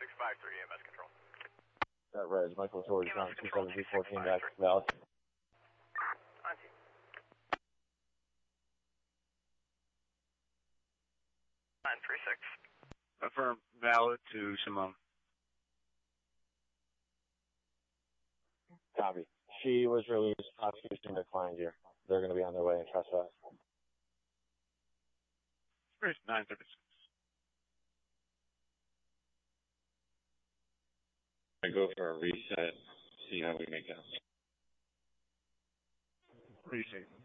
653 EMS control. That Reg, Michael George, 927 back valid. On to you. Line 36. Affirm valid to Simone. Copy. She was released. Prosecution declined here. They're going to be on their way in trespass. 936. I go for a reset, see how we make out. Reset.